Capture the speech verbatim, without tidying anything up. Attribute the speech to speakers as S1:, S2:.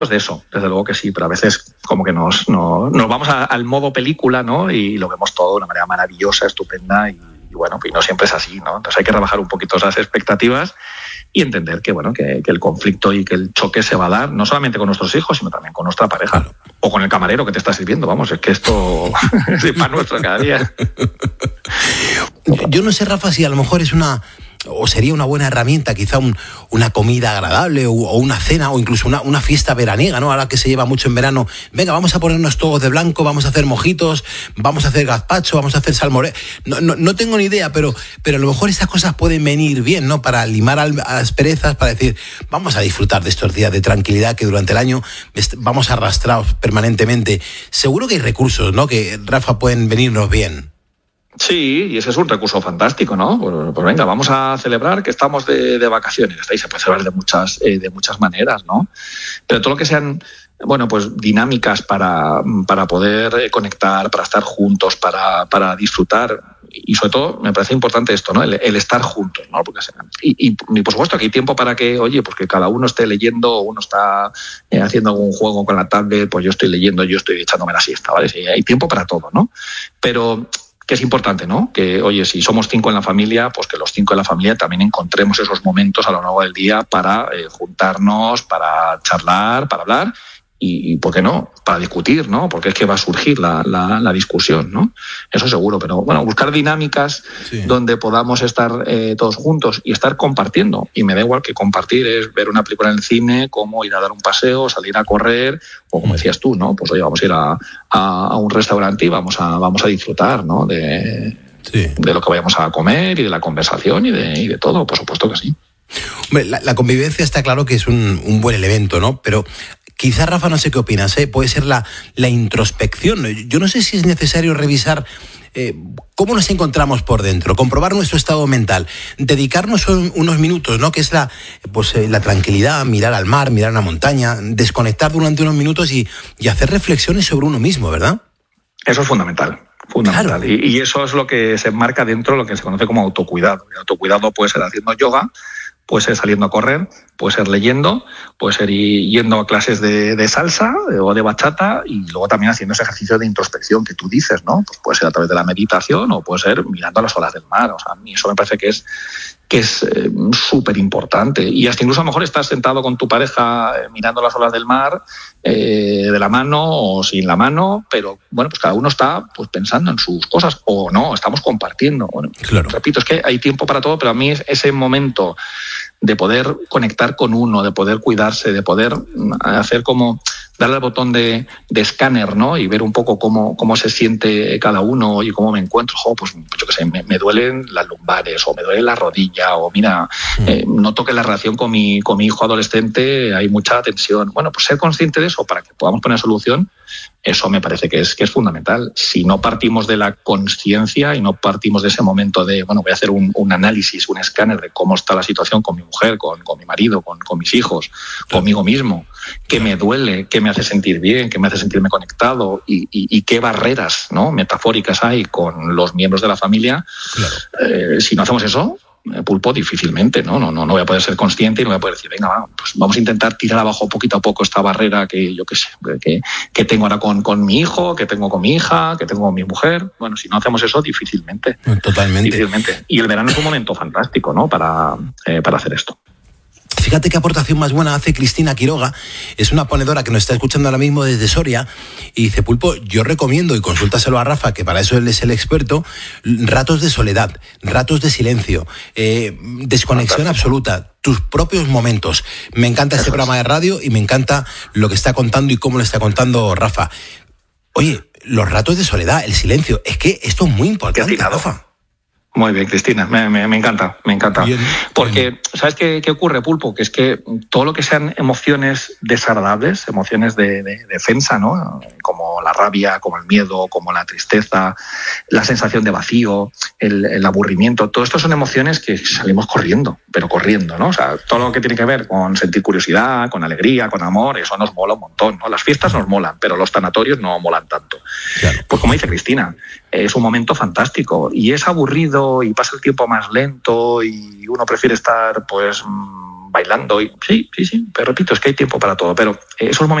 S1: de eso, desde luego que sí, pero a veces como que nos, no, nos vamos a, al modo película, ¿no? Y lo vemos todo de una manera maravillosa, estupenda y, y bueno, pues no siempre es así, ¿no? Entonces hay que rebajar un poquito esas expectativas y entender que, bueno, que, que el conflicto y que el choque se va a dar no solamente con nuestros hijos, sino también con nuestra pareja. Claro. O con el camarero que te está sirviendo, vamos, es que esto es de pan nuestro cada día.
S2: Yo no sé, Rafa, si a lo mejor es una... o sería una buena herramienta, quizá un, una comida agradable o, o una cena o incluso una, una fiesta veraniega, ¿no? Ahora que se lleva mucho en verano, venga, vamos a ponernos todos de blanco, vamos a hacer mojitos, vamos a hacer gazpacho, vamos a hacer salmorejo. No, no, no tengo ni idea, pero, pero a lo mejor esas cosas pueden venir bien, ¿no? Para limar asperezas, para decir, vamos a disfrutar de estos días de tranquilidad que durante el año vamos arrastrados permanentemente. Seguro que hay recursos, ¿no? Que, Rafa, pueden venirnos bien.
S1: Sí, y ese es un recurso fantástico, ¿no? Pues, pues venga, vamos a celebrar que estamos de, de vacaciones. Ahí se puede celebrar de muchas, eh, de muchas maneras, ¿no? Pero todo lo que sean, bueno, pues dinámicas para, para poder conectar, para estar juntos, para, para disfrutar. Y sobre todo me parece importante esto, ¿no? El, el estar juntos, ¿no? Porque, y, y, y por supuesto que hay tiempo para que, oye, pues que cada uno esté leyendo, uno está eh, haciendo algún juego con la tablet, pues yo estoy leyendo, yo estoy echándome la siesta, ¿vale? Sí, hay tiempo para todo, ¿no? Pero que es importante, ¿no? Que, oye, si somos cinco en la familia, pues que los cinco en la familia también encontremos esos momentos a lo largo del día para eh, juntarnos, para charlar, para hablar y, y, ¿por qué no?, para discutir, ¿no? Porque es que va a surgir la, la, la discusión, ¿no? Eso seguro, pero bueno, buscar dinámicas sí. donde podamos estar eh, todos juntos y estar compartiendo. Y me da igual que compartir es ver una película en el cine, como ir a dar un paseo, salir a correr, o como decías tú, ¿no? Pues oye, vamos a ir a, a, a un restaurante y vamos a, vamos a disfrutar, ¿no? De, sí. de lo que vayamos a comer y de la conversación y de, y de todo, por supuesto que sí.
S2: Hombre, la, la convivencia está claro que es un, un buen elemento, ¿no? Pero quizá, Rafa, no sé qué opinas, ¿eh? Puede ser la, la introspección. Yo no sé si es necesario revisar eh, cómo nos encontramos por dentro, comprobar nuestro estado mental, dedicarnos un, unos minutos, ¿no? Que es la, pues, eh, la tranquilidad, mirar al mar, mirar a una montaña, desconectar durante unos minutos y, y hacer reflexiones sobre uno mismo, ¿verdad?
S1: Eso es fundamental. Fundamental. Claro. Y, y eso es lo que se enmarca dentro de lo que se conoce como autocuidado. El autocuidado puede ser haciendo yoga, puede ser saliendo a correr, puede ser leyendo, puede ser yendo a clases de, de salsa o de bachata y luego también haciendo ese ejercicio de introspección que tú dices, ¿no? Pues puede ser a través de la meditación o puede ser mirando a las olas del mar. O sea, a mí eso me parece que es que es eh, súper importante. Y hasta incluso a lo mejor estás sentado con tu pareja eh, mirando las olas del mar eh, de la mano o sin la mano, pero bueno, pues cada uno está pues pensando en sus cosas o no, estamos compartiendo. Bueno, claro. Repito, es que hay tiempo para todo, pero a mí ese momento de poder conectar con uno, de poder cuidarse, de poder hacer como darle al botón de, de escáner, ¿no? Y ver un poco cómo, cómo se siente cada uno y cómo me encuentro. Oh, pues yo qué sé, me, me duelen las lumbares o me duele la rodilla o mira, mm. eh, noto que la relación con mi, con mi hijo adolescente hay mucha tensión. Bueno, pues ser consciente de eso para que podamos poner solución, eso me parece que es, que es fundamental. Si no partimos de la conciencia y no partimos de ese momento de, bueno, voy a hacer un, un análisis, un escáner de cómo está la situación con mi mujer, con, con mi marido, con, con mis hijos, claro. conmigo mismo, qué me duele, qué me hace sentir bien, qué me hace sentirme conectado y, y, y qué barreras, ¿no?, metafóricas hay con los miembros de la familia. Claro. Eh, si no hacemos eso, Pulpo, difícilmente, ¿no? No, no, no voy a poder ser consciente y no voy a poder decir, venga, va, pues vamos a intentar tirar abajo poquito a poco esta barrera que yo qué sé, que, que tengo ahora con, con mi hijo, que tengo con mi hija, que tengo con mi mujer. Bueno, si no hacemos eso, difícilmente.
S2: Totalmente.
S1: Difícilmente. Y el verano es un momento fantástico, ¿no?, para, eh, para hacer esto.
S2: Fíjate qué aportación más buena hace Cristina Quiroga, es una ponedora que nos está escuchando ahora mismo desde Soria y dice, Pulpo, yo recomiendo, y consúltaselo a Rafa, que para eso él es el experto, ratos de soledad, ratos de silencio, eh, desconexión absoluta, tus propios momentos. Me encanta este programa de radio y me encanta lo que está contando y cómo lo está contando Rafa. Oye, los ratos de soledad, el silencio, es que esto es muy importante, Rafa.
S1: Muy bien, Cristina, me, me, me encanta, me encanta. Bien, porque, bien. ¿Sabes qué, qué ocurre, Pulpo? Que es que todo lo que sean emociones desagradables, emociones de, de defensa, ¿no?, como la rabia, como el miedo, como la tristeza, la sensación de vacío, el, el aburrimiento, todo esto son emociones que salimos corriendo, pero corriendo, ¿no? O sea, todo lo que tiene que ver con sentir curiosidad, con alegría, con amor, eso nos mola un montón, ¿no? Las fiestas nos molan, pero los tanatorios no molan tanto. Claro. Pues como dice Cristina, es un momento fantástico y es aburrido y pasa el tiempo más lento y uno prefiere estar pues bailando. Y, sí, sí, sí, pero repito, es que hay tiempo para todo, pero esos momentos